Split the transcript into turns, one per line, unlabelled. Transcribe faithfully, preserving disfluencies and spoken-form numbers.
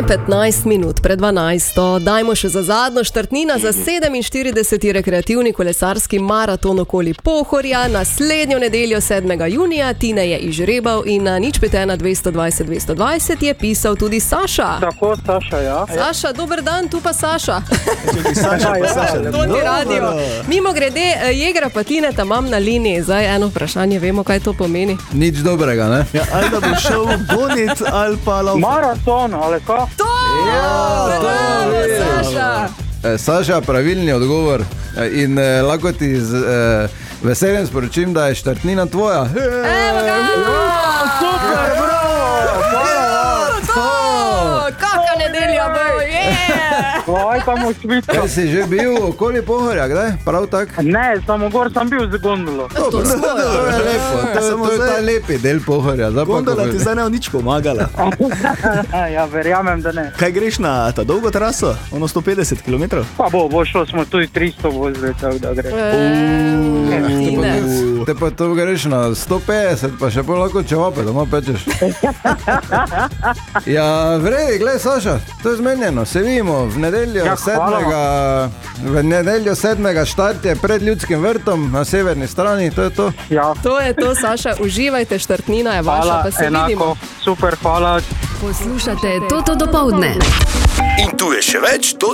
petnajst minut pred dvanajsto. Dajmo še za zadnjo štartnina za sedeminštirideseti rekreativni kolesarski maraton okoli Pohorja. Naslednjo nedeljo sedmega junija Tine je izžrebal in na nič pet ena dvesto dvajset dvesto dvajset je pisal tudi Saša.
Tako, Saša, ja.
Saša, dober dan, tu pa Saša.
Saša, pa Saša.
To ti radio. Mimo grede, Jegra pa Tineta imam na liniji. Zdaj eno vprašanje, vemo, kaj to pomeni.
Nič dobrega, ne?
Ja, ali da bo šel gonit ali pa lauf.
Maraton, ali ko?
To!
Ja, to je.
Saša.
E, Saša, pravilni odgovor. E, in e, lahko ti z e, veseljem sporočim, da je štartnina tvoja.
Evo ga!
Super, bravo!
Kaka nedelja bo, je!
Aj pa mu svito.
Kaj si že bil okoli Pohorja, kdaj? Prav tak?
Ne, samo gor sem bil z gondolo.
To, to, to, to je lepo, to, to je ta lepi del Pohorja. Zdaj pa,
Gondola
ko-
ti zdaj ne bo nič pomagala.
Ja, verjamem, da ne.
Kaj greš na ta dolgo traso? Ono sto petdeset kilometrov?
Pa bo, bo šlo, smo tudi tristo vozili, tako da gre.
Te pa, te pa to greš na sto petdeset, pa še pol lahko čevape doma pečeš. Ja, vredi, glej Saša, to je zmenjeno, se vidimo v nedeljo
Ja, hvala
sedmega, v nedeljo sedmega štart je pred Ljudskim vrtom na severni strani, to je to.
Ja,
To je to, Saša, uživajte, štartnina je vaša,
hvala,
pa se vidimo.
enako, super, hvala.
Poslušate Toto dopoldne.
In tu je še več, to